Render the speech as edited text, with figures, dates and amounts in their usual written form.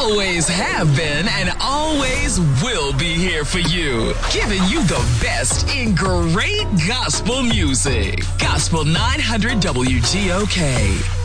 always have been and always will be here for you, giving you the best in great gospel music. Gospel 900 WGOK.